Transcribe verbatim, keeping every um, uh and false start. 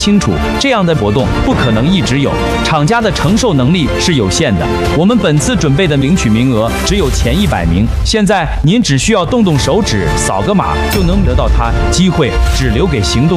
清楚，这样的活动不可能一直有，厂家的承受能力是有限的。我们本次准备的领取名额只有前一百名，现在您只需要动动手指，扫个码就能得到它，机会只留给行动